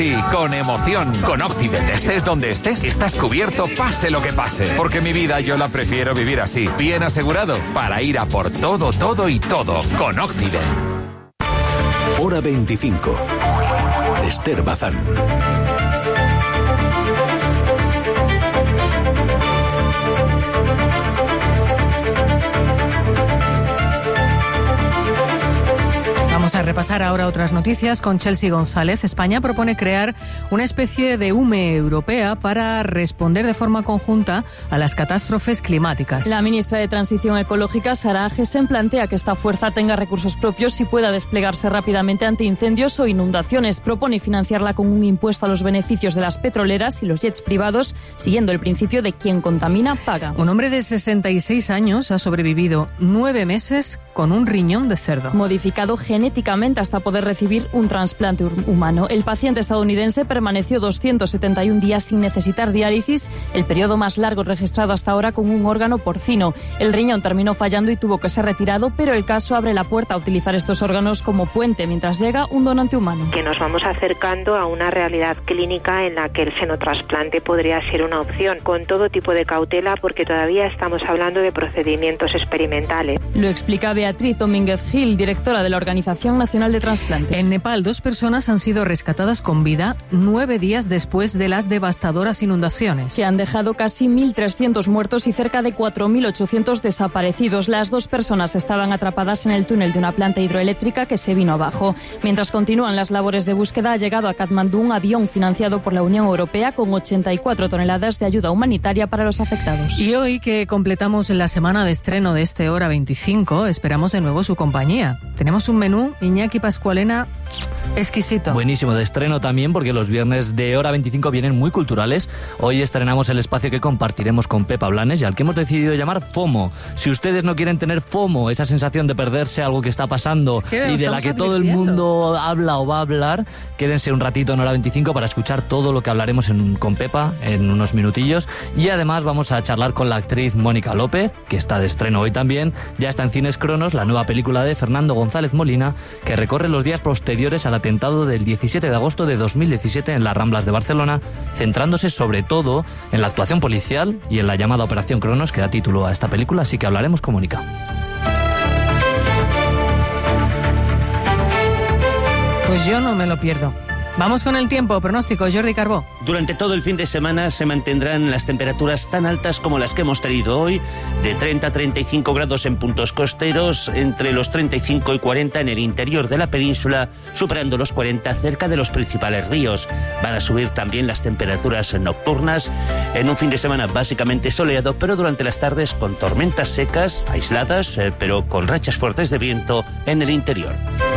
Y con emoción, con Octibet, estés donde estés, estás cubierto pase lo que pase. Porque mi vida yo la prefiero vivir así, bien asegurado, para ir a por todo, todo y todo, con Octibet. Hora 25. Esther Bazán. Vamos a repasar ahora otras noticias con Chelsea González. España propone crear una especie de UME europea para responder de forma conjunta a las catástrofes climáticas. La ministra de Transición Ecológica, Sara Agesen, plantea que esta fuerza tenga recursos propios y pueda desplegarse rápidamente ante incendios o inundaciones. Propone financiarla con un impuesto a los beneficios de las petroleras y los jets privados, siguiendo el principio de quien contamina paga. Un hombre de 66 años ha sobrevivido 9 meses con un riñón de cerdo. Modificado genéticamente hasta poder recibir un trasplante humano. El paciente estadounidense permaneció 271 días sin necesitar diálisis, el periodo más largo registrado hasta ahora con un órgano porcino. El riñón terminó fallando y tuvo que ser retirado, pero el caso abre la puerta a utilizar estos órganos como puente mientras llega un donante humano. Que nos vamos acercando a una realidad clínica en la que el senotrasplante podría ser una opción, con todo tipo de cautela, porque todavía estamos hablando de procedimientos experimentales. Lo explica Beatriz Domínguez Gil, directora de la Organización Nacional de Trasplantes. En Nepal, 2 personas han sido rescatadas con vida 9 días después de las devastadoras inundaciones. Se han dejado casi 1.300 muertos y cerca de 4.800 desaparecidos. Las 2 personas estaban atrapadas en el túnel de una planta hidroeléctrica que se vino abajo. Mientras continúan las labores de búsqueda, ha llegado a Katmandú un avión financiado por la Unión Europea con 84 toneladas de ayuda humanitaria para los afectados. Y hoy que completamos la semana de estreno de este Hora 25, esperamos de nuevo su compañía. Tenemos un menú, Iñaki Pascualena, exquisito. Buenísimo, de estreno también, porque los viernes de Hora 25 vienen muy culturales. Hoy estrenamos el espacio que compartiremos con Pepa Blanes y al que hemos decidido llamar FOMO. Si ustedes no quieren tener FOMO, esa sensación de perderse algo que está pasando y de la que todo el mundo habla o va a hablar, quédense un ratito en Hora 25 para escuchar todo lo que hablaremos con Pepa en unos minutillos. Y además vamos a charlar con la actriz Mónica López, que está de estreno hoy también. Ya está en Cines Cronos la nueva película de Fernando González Molina, que recorre los días posteriores al atentado del 17 de agosto de 2017 en las Ramblas de Barcelona, centrándose sobre todo en la actuación policial y en la llamada Operación Cronos, que da título a esta película, así que hablaremos con Mónica. Pues yo no me lo pierdo. Vamos con el tiempo, pronóstico, Jordi Carbó. Durante todo el fin de semana se mantendrán las temperaturas tan altas como las que hemos tenido hoy, de 30 a 35 grados en puntos costeros, entre los 35 y 40 en el interior de la península, superando los 40 cerca de los principales ríos. Van a subir también las temperaturas nocturnas, en un fin de semana básicamente soleado, pero durante las tardes con tormentas secas, aisladas, pero con rachas fuertes de viento en el interior.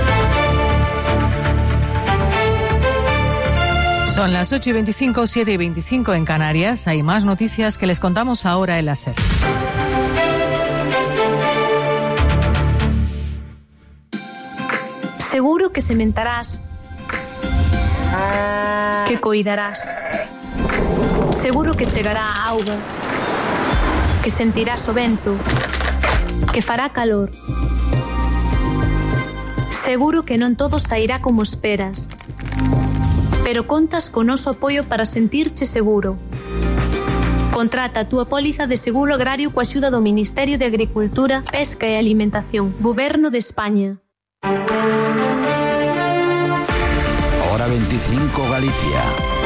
Son las 8:25, 7:25 en Canarias. Hay más noticias que les contamos ahora en la SER. Seguro que sementarás, que coidarás. Seguro que chegará a auga, que sentirás o vento, que fará calor. Seguro que non todo sairá como esperas, pero contas con noso apoio para sentirche seguro. Contrata a túa póliza de seguro agrario coa axuda do Ministerio de Agricultura, Pesca e Alimentación, Goberno de España. Hora 25 Galicia.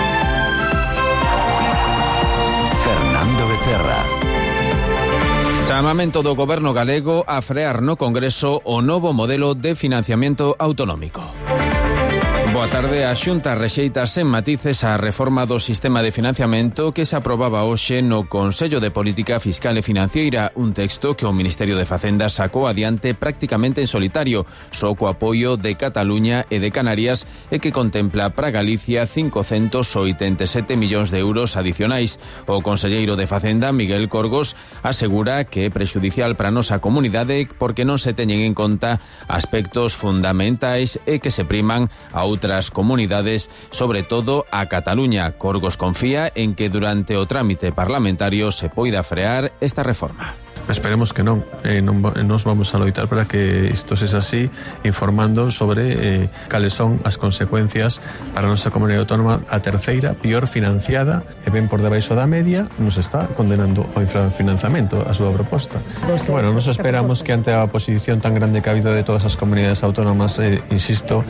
Fernando Becerra. Chamamento do Goberno galego a frear no Congreso o novo modelo de financiamento autonómico. Boa tarde. A Xunta rexeita sen matices a reforma do sistema de financiamento que se aprobaba hoxe no Consello de Política Fiscal e Financiera, un texto que o Ministerio de Facenda sacou adiante prácticamente en solitario, só co apoio de Cataluña e de Canarias, e que contempla para Galicia 587 millóns de euros adicionais. O conselleiro de Facenda, Miguel Corgos, asegura que é prexudicial para a nosa comunidade porque non se teñen en conta aspectos fundamentais e que se priman a outras comunidades, sobre todo a Cataluña. Corgos confía en que durante o trámite parlamentario se poida frear esta reforma. Esperemos que non. Nos vamos a loitar para que isto sexa así, informando sobre cales son as consecuencias para a nosa comunidade autónoma. A terceira, pior financiada, e ben por debaixo da media, nos está condenando ao infrafinanciamento a súa proposta. Bueno, nos esperamos que ante a oposición tan grande que ha habido de todas as comunidades autónomas, insisto,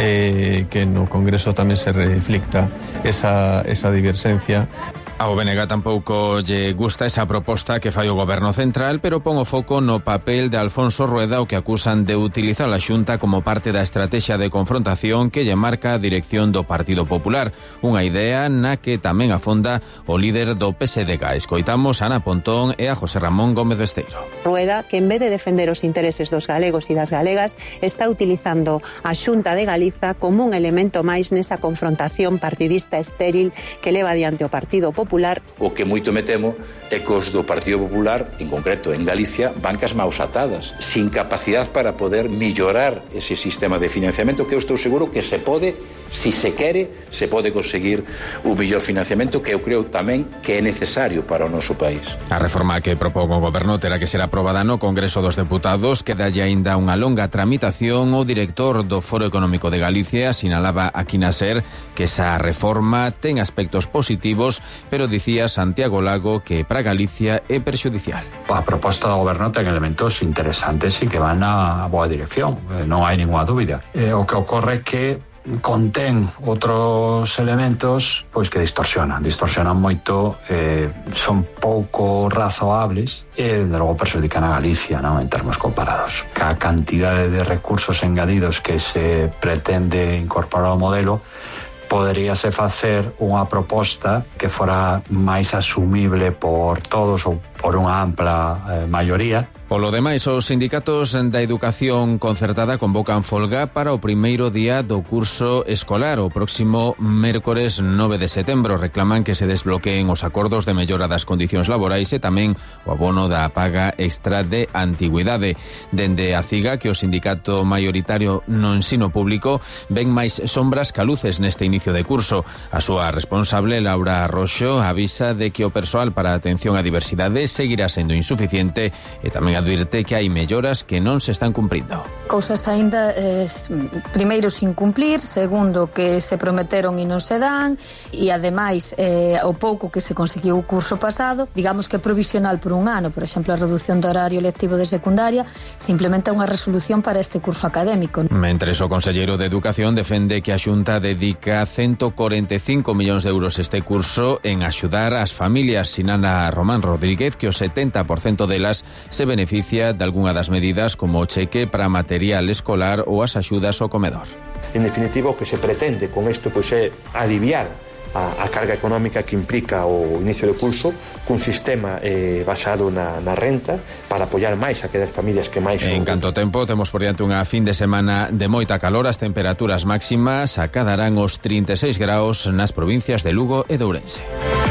que no Congreso tamén se reflicta esa diversencia. Ao BNG tampouco lle gusta esa proposta que fai o Goberno Central, pero pon o foco no papel de Alfonso Rueda, o que acusan de utilizar a Xunta como parte da estrategia de confrontación que lle marca a dirección do Partido Popular, unha idea na que tamén afonda o líder do PSDG. Escoitamos a Ana Pontón e a José Ramón Gómez Besteiro. Rueda, que en vez de defender os intereses dos galegos e das galegas, está utilizando a Xunta de Galiza como un elemento máis nesa confrontación partidista estéril que leva adiante o Partido Popular. O que moito me temo é que os do Partido Popular, en concreto en Galicia, bancas maus atadas, sin capacidade para poder mellorar ese sistema de financiamento, que eu estou seguro que se pode, si se quere, se pode conseguir un mellor financiamento, que eu creo tamén que é necesario para o noso país. A reforma que propón o Goberno terá que ser aprobada no Congreso dos Deputados, que dalle aínda unha longa tramitación. O director do Foro Económico de Galicia sinalaba aquí na SER que esa reforma ten aspectos positivos, pero dicía Santiago Lago que para Galicia é perxudicial. A proposta do Goberno ten elementos interesantes e que van na boa dirección, non hai ninguna dúbida. O que ocorre é que contén outros elementos pois que distorsionan moito, son pouco razoables e de logo perxudican a Galicia, non, en termos comparados. A cantidade de recursos engadidos que se pretende incorporar ao modelo poderíase facer unha proposta que fora máis asumible por todos ou por unha ampla maioría. Polo demais, os sindicatos da educación concertada convocan folga para o primeiro día do curso escolar. O próximo mércores 9 de setembro reclaman que se desbloqueen os acordos de mellora das condicións laborais e tamén o abono da paga extra de antigüidade. Dende a CIGA, que o sindicato maioritario no ensino público, ven máis sombras que luces neste inicio de curso. A súa responsable, Laura Roxo, avisa de que o persoal para a atención á diversidade seguirá sendo insuficiente e tamén advirte que hai melloras que non se están cumprindo. Cousas aínda, primeiro, sin cumplir, segundo, que se prometeron e non se dan, e ademais o pouco que se conseguiu o curso pasado, digamos que é provisional por un ano. Por exemplo, a reducción do horario lectivo de secundaria se implementa unha resolución para este curso académico. Mentres o conselleiro de Educación defende que a Xunta dedica 145 millóns de euros este curso en axudar as familias. Sinala Román Rodríguez que o 70% delas se beneficia de algunha das medidas como o cheque para material escolar ou as axudas ao comedor. En definitiva, o que se pretende con isto pois é aliviar a carga económica que implica o inicio do curso cun sistema basado na renta para apoiar máis a aquelas familias que máis... En canto tempo, temos por diante unha fin de semana de moita calor. As temperaturas máximas acadarán os 36 graus nas provincias de Lugo e de Ourense.